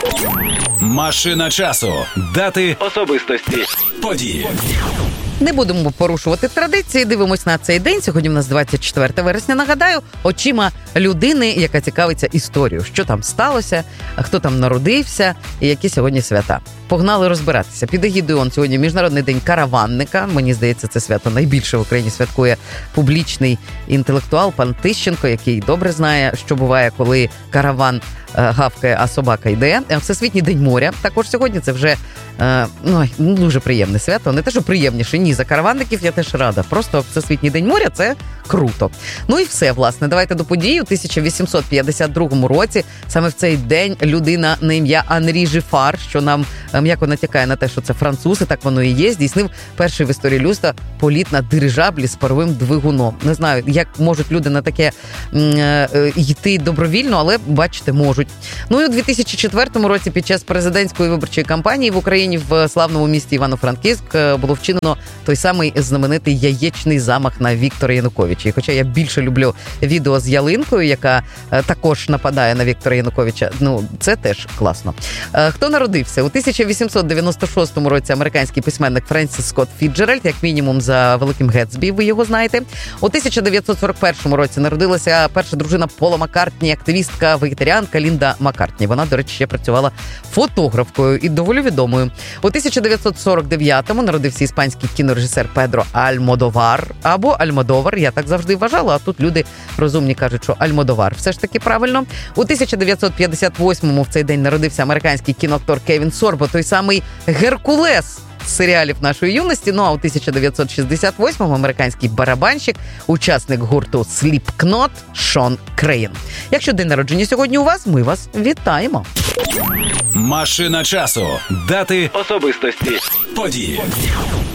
Машина часу. Дати, особистості, події. Не будемо порушувати традиції, дивимось на цей день. Сьогодні в нас 24 вересня. Нагадаю, очима людини, яка цікавиться історією. Що там сталося, хто там народився і які сьогодні свята. Погнали розбиратися. Під егідою он сьогодні Міжнародний день караванника. Мені здається, це свято найбільше в Україні святкує публічний інтелектуал пан Тищенко, який добре знає, що буває, коли караван гавкає, а собака йде. Всесвітній день моря. Також сьогодні це вже дуже приємне свято. Не те, що приємніше, ні, за караванників я теж рада. Просто Всесвітній день моря – це круто. Ну і все, власне. Давайте до події. У 1852 році, саме в цей день, людина на ім'я Анрі Жифар, що нам м'яко натякає на те, що це французи, так воно і є, здійснив перший в історії людства політ на дирижаблі з паровим двигуном. Не знаю, як можуть люди на таке йти добровільно, але, бачите, можуть. Ну і у 2004 році під час президентської виборчої кампанії в Україні в славному місті Івано-Франківськ було вчинено той самий знаменитий яєчний замах на Віктора Януковича. І хоча я більше люблю відео з ялинкою, яка також нападає на Віктора Януковича, це теж класно. Хто народився? У 1896 році американський письменник Френсіс Скотт Фіцджеральд, як мінімум за Великим Гетсбі, ви його знаєте. У 1941 році народилася перша дружина Пола Маккартні, активістка, вегетаріанка Лінда Маккартні. Вона, до речі, ще працювала фотографкою і доволі відомою. У 1949-му народився іспанський кінорежисер Педро Альмодовар, або Альмодовар, я так завжди вважала, а тут люди розумні кажуть, що Альмодовар все ж таки правильно. У 1958-му в цей день народився американський кіноактор Кевін Сорбо, той самий Геркулес з серіалів нашої юності. Ну а у 1968-му американський барабанщик, учасник гурту Slipknot Шон Крейн. Якщо день народження сьогодні у вас, ми вас вітаємо. Машина часу. Дати, особистості, події.